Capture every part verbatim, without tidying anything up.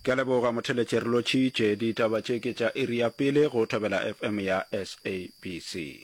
Ke leboga motheletšerelo tšitše ditaba tše ke tša iri ya pele go thobela F M ya S A B C.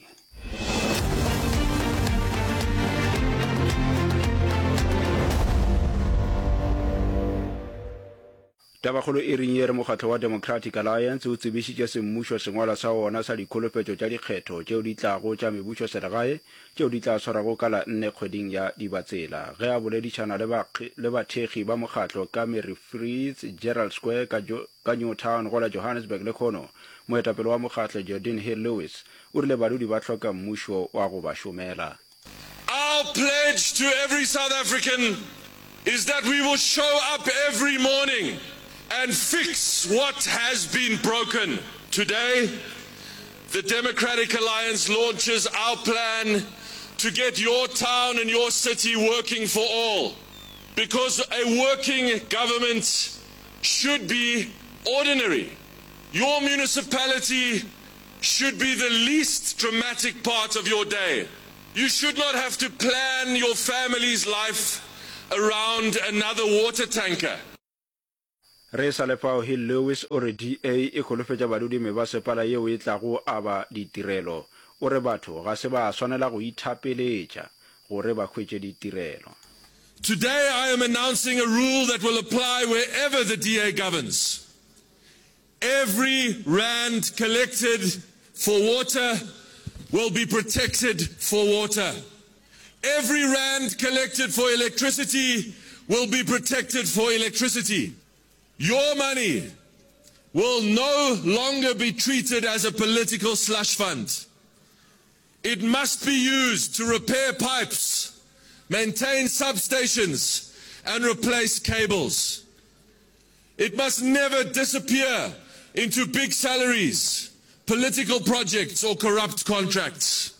Tabakgolo e ring yere mokgatlo wa Democratic Alliance o tsebišitše semmušo sengwala sa wona sa dikholofetšo tša dikgetho tšeo di tlago tša mebušo selegae tšeo di tla swarago ka la nne kgweding ya Dibatsela ge a boledišana le bathekgi ba mokgatlo ka Mary Fritz Gerald Square ka Newtown go la Johannesburg le khono moetapele wa mokgatlo Jordan Hill Lewis o rile badudi ba hloka mmušo wa go ba šomela. Our pledge to every South African is that we will show up every morning and fix what has been broken. Today, the Democratic Alliance launches our plan to get your town and your city working for all. Because a working government should be ordinary. Your municipality should be the least dramatic part of your day. You should not have to plan your family's life around another water tanker. Re sa lefao Hill Lewis o re D A e kholofetša badudi me ba sepala yeo e tlago aba ditirelo o re batho ga se ba swanela go ithapeletša gore ba hwetše ditirelo. Today I am announcing a rule that will apply wherever the D A governs. Every rand collected for water will be protected for water. Every rand collected for electricity will be protected for electricity. Your money will no longer be treated as a political slush fund. It must be used to repair pipes, maintain substations, and replace cables. It must never disappear into big salaries, political projects, or corrupt contracts.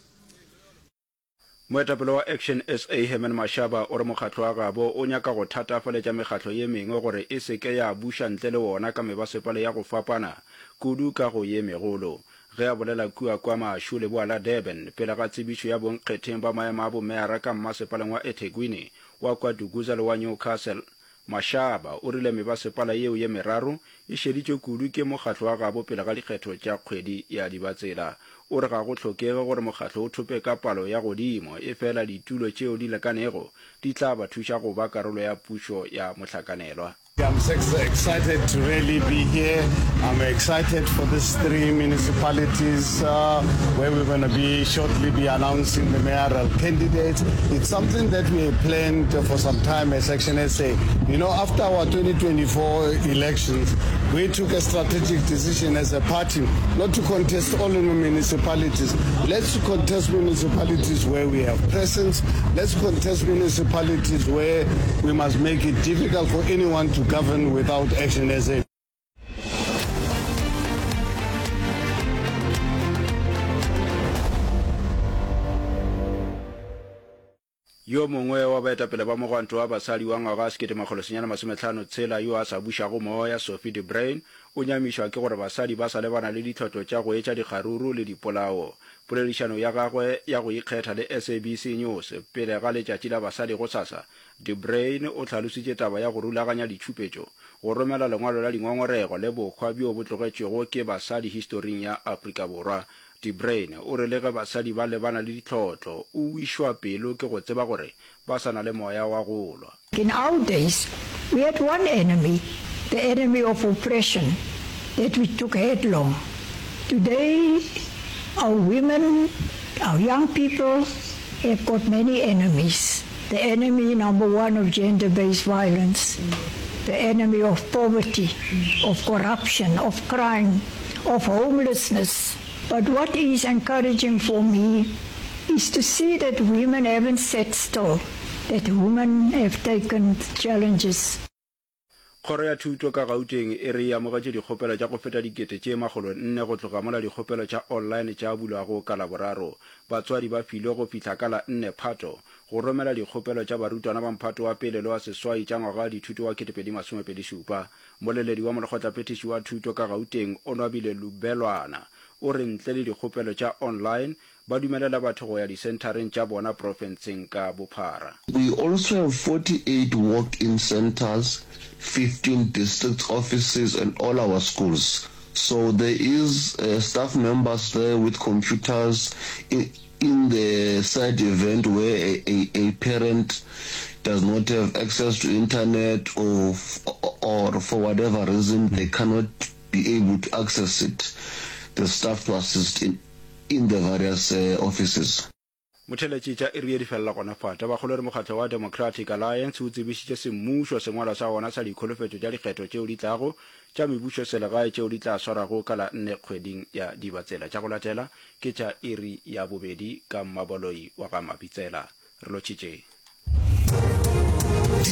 Moetapele wa Action S A Herman Mashaba o re mokgatlo wa gabo o nyaka go thatafaletša mekgatlo ye mengwe gore e seke ya buša ntle le wona ka mebasepala ya go fapana kudu ka go ye megolo ge a bolela kua kwa Mashu le boa la Durban pele ga tsebišo ya bonkgetheng ba maemo a bomeara ka mmasepaleng wa eThekwini wa kwa Dukuza le wa Newcastle. Mashaba o rile mebasepala yeo ye meraro e šeditšwe kudu ke mokgatlo wa gabo pele ga dikgetho tša kgwedi ya Dibatsela. O re ga go tlhokege gore mokgatlo o thope ka palo ya godimo e fela ditulo tšeo di lekanego di tla ba thuša go ba karolo ya pušo ya mohlakanelwa. I'm excited to really be here. I'm excited for these three municipalities uh, where we're going to be shortly be announcing the mayoral candidates. It's something that we planned for some time as Action S A. You know, after our twenty twenty-four elections, we took a strategic decision as a party not to contest all in the municipalities. Let's contest municipalities where we have presence. Let's contest municipalities where we must make it difficult for anyone to govern without Action S A. Yo mongwe wa baetapele ba mogwanto wa basadi wa ngwaga sekete makgolo senyana masomehlano tshela yo a sa bušago moya Sophie de Bruyn o nyamišwa ke gore basadi ba sa lebana le ditlhotlo tša go etša dikgaruru le dipolao. Poledišano ya gagwe ya go ikgetha le S A B C News pele ga letšatši la basadi go sasa, de Bruyn o tlhalositše taba ya go rulaganya ditšhupetšo go romela lengwalo la dingongorego le bokgwa bjo bo tlogetšwego ke basadi historing ya Afrika Borwa. De Bruyn o re le ge basadi ba lebana le ditlhotlo o wišwa pelo ke go tseba gore ba sana le moya wa go lwa. In our days, we had one enemy, the enemy of oppression, that we took headlong. Today, our women, our young people have got many enemies. The enemy number one of gender-based violence, the enemy of poverty, of corruption, of crime, of homelessness. But what is encouraging for me is to see that women haven't sat still, that women have taken challenges. Kgoro ya thuto ka Gauteng e re amogetše dikgopelo tša go feta dikete tše magolo nne go tloga mola dikgopelo tša online tša bulwago ka laboraro. Batswadi ba filwe go fihla ka la nne Phato go romela dikgopelo tša barutwana ba Mphato wa pele le wa seswai tša ngwaga dithuto wa ketepedi masomepedi šupa. Moleledi wa molekgotlaphethiši wa thuto ka Gauteng o nwabile Lubelwana o re ntle le dikgopelo tša online ba dumelela batho go ya disentareng tša bona profenseng ka bophara. We also have forty-eight walk-in centers, fifteen district offices and all our schools. So there is uh, staff members there with computers in, in the side event where a, a, a parent does not have access to internet or, or for whatever reason they cannot be able to access it. The staff to assist in, in the various uh, offices. Motheletši tša iri ye di fella gona fata ba kgolo re mokgatlo wa Democratic Alliance o tsebišitše semmušo sengwalwa sa gona sa dikholofetšo tša dikgetho tšeo di tlago tša mebušo selegae tšeo di tla swarago ka la nne kgweding ya dibatsela tša go latela ke tša iri ya bobedi ka Mmaboloi wa ga Mapitsela re lotšitše.